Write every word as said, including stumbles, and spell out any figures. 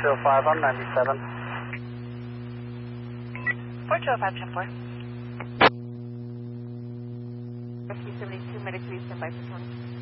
two oh five, I'm ninety-seven. four two oh five, ten four. Rescue seventy-two, medically stand by for twenty.